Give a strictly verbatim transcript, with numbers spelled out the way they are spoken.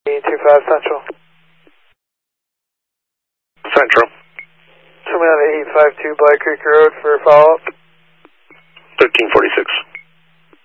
eight two five Central. Central. Coming out of eight five two Black Creek Road for a follow-up. thirteen forty-six.